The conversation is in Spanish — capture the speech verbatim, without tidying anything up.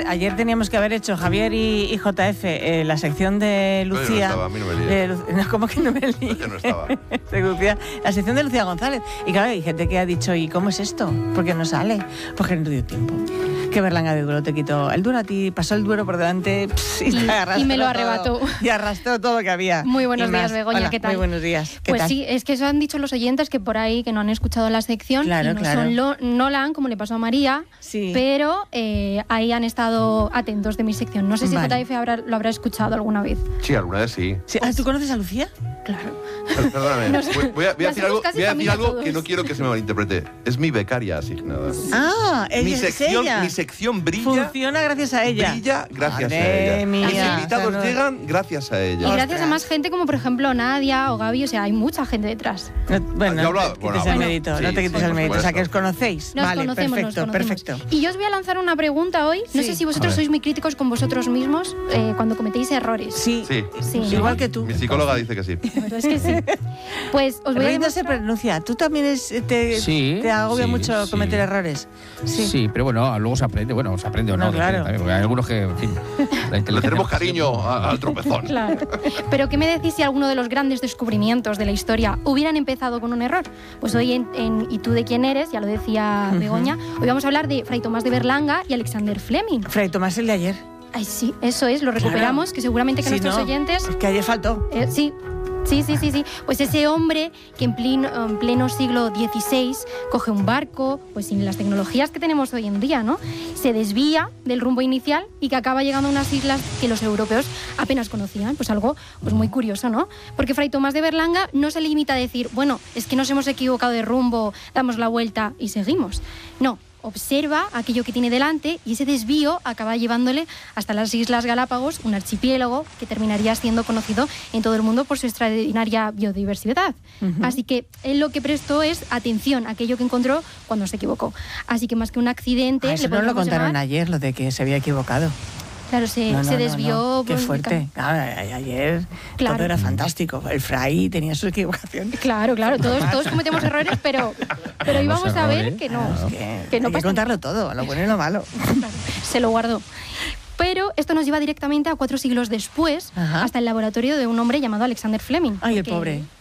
ayer teníamos que haber hecho Javier y, y J F eh, la sección de Lucía. No, yo no estaba, a mí no me lié. Eh, no, ¿Cómo que no me lié? Yo no estaba. de Lucía, la sección de Lucía González. Y claro, hay gente que ha dicho, ¿y cómo es esto? ¿Por qué no sale? Porque no dio tiempo. Que Berlanga de Duero te quitó el Duero a ti, pasó el Duero por delante pss, y, y, te arrastró y me lo todo, arrebató. Y arrastró todo lo que había. Muy buenos y días, más. Begoña, Hola, ¿qué tal? Muy buenos días. ¿Qué pues tal? sí, es que eso han dicho los oyentes que por ahí que no han escuchado la sección Claro, y no claro. son lo, Nolan, como le pasó a María, Sí. pero eh, ahí han estado atentos de mi sección. No sé si Vale. J F habrá, lo habrá escuchado alguna vez. Sí, alguna vez sí. Sí, ah, ¿tú conoces a Lucía? Claro. Per- Perdóname, No sé. voy, voy a, voy a Ya decir somos algo, casi voy a decir familia algo todos. que no quiero que se me malinterprete. Es mi becaria asignada. Ah, ella mi es sección, ella. mi sección brilla, Funciona gracias a ella. brilla gracias Madre a ella. mía, Mis o invitados sea, no- llegan gracias a Y ella. gracias Ostras. a más gente como por ejemplo Nadia o Gaby, o sea, hay mucha gente detrás. No, bueno, Yo hablaba- no te bueno, quites el bueno, mérito, sí, no te quites sí, el por mérito. O sea, que os supuesto. conocéis. Nos vale, conocemos, perfecto, nos conocemos. perfecto. Y yo os voy a lanzar una pregunta hoy. No Sí. sé si A vosotros ver. sois muy críticos con vosotros mismos eh, cuando cometéis errores. Sí, Sí. Sí, ¿no? igual que tú. Mi psicóloga dice que sí. La verdad es que sí. Pues os voy a Rey no se demostrar... pronuncia. ¿Tú también es- te, Sí, te agobia sí, mucho sí. cometer errores? Sí. pero bueno, luego se aprende. Bueno, se aprende o no. No, claro. depende también, porque hay algunos que, en fin, la Le inteligencia tenemos artificial- cariño a- al tropezón. Claro. Pero ¿qué me decís si alguno de los grandes descubrimientos de la historia hubieran empezado con un error? Pues hoy en, en ¿Y tú de quién eres? Ya lo decía Begoña. Hoy vamos a hablar de Fray Tomás de Berlanga y Alexander Fleming. Fray Tomás el de ayer. Ay, sí, eso es, lo recuperamos, Claro. que seguramente que Sí, nuestros no, oyentes... Es que ayer faltó. Eh, sí, sí, sí, sí, sí. Pues ese hombre que en pleno, en pleno siglo dieciséis coge un barco, pues sin las tecnologías que tenemos hoy en día, ¿no? Se desvía del rumbo inicial y que acaba llegando a unas islas que los europeos apenas conocían. Pues algo pues muy curioso, ¿no? Porque Fray Tomás de Berlanga no se limita a decir, bueno, es que nos hemos equivocado de rumbo, damos la vuelta y seguimos. No. Observa aquello que tiene delante y ese desvío acaba llevándole hasta las Islas Galápagos, un archipiélago que terminaría siendo conocido en todo el mundo por su extraordinaria biodiversidad. Uh-huh. Así que él lo que prestó es atención a aquello que encontró cuando se equivocó. Así que más que un accidente... Ah, eso le no lo podríamos contaron llamar- ayer, lo de que se había equivocado. Claro, se, No, no, se no, desvió... no. Qué por- fuerte. Claro, a- ayer Claro. todo era fantástico. El fray tenía sus equivocaciones. Claro, claro, todos, todos cometemos errores, pero, pero hoy Los vamos a ver errores, que no, Claro, es que, que no hay que pasa contarlo todo, lo bueno y lo malo. se lo guardó. Pero esto nos lleva directamente a cuatro siglos después, Ajá. hasta el laboratorio de un hombre llamado Alexander Fleming. Ay, el porque- pobre.